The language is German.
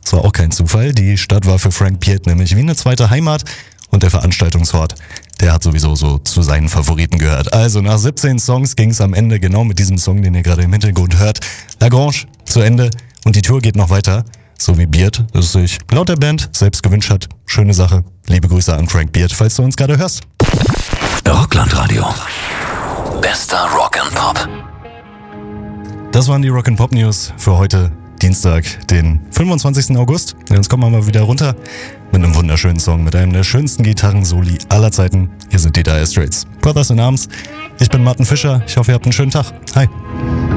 Das war auch kein Zufall. Die Stadt war für Frank Beard nämlich wie eine zweite Heimat und der Veranstaltungsort, der hat sowieso so zu seinen Favoriten gehört. Also nach 17 Songs ging es am Ende genau mit diesem Song, den ihr gerade im Hintergrund hört, Lagrange zu Ende und die Tour geht noch weiter. So wie Beard es sich laut der Band selbst gewünscht hat. Schöne Sache. Liebe Grüße an Frank Beard, falls du uns gerade hörst. Rocklandradio. Bester Rock and Pop. Das waren die Rock and Pop News für heute, Dienstag, den 25. August. Jetzt kommen wir mal wieder runter mit einem wunderschönen Song, mit einem der schönsten Gitarrensoli aller Zeiten. Hier sind die Dire Straits, Brothers in Arms. Ich bin Martin Fischer. Ich hoffe, ihr habt einen schönen Tag. Hi.